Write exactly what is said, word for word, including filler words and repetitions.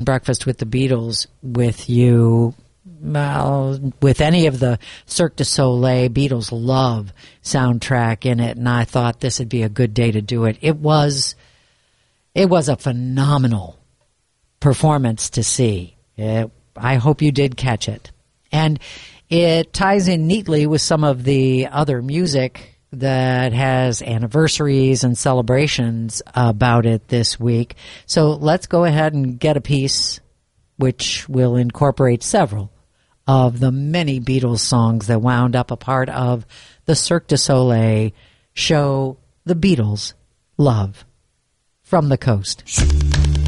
Breakfast with the Beatles with you, well, with any of the Cirque du Soleil Beatles Love soundtrack in it, and I thought this would be a good day to do it. It was, it was a phenomenal performance to see. It, I hope you did catch it. And it ties in neatly with some of the other music that has anniversaries and celebrations about it this week. So let's go ahead and get a piece which will incorporate several of the many Beatles songs that wound up a part of the Cirque du Soleil show, The Beatles Love from the Coast.